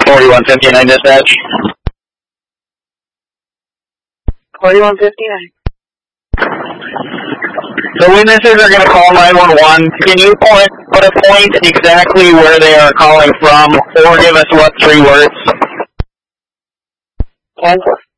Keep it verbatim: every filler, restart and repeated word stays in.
forty-one fifty-nine dispatch. forty-one fifty-nine. The witnesses are going to call nine one one. Can you point, put a point exactly where they are calling from, or give us what three words? Kansas.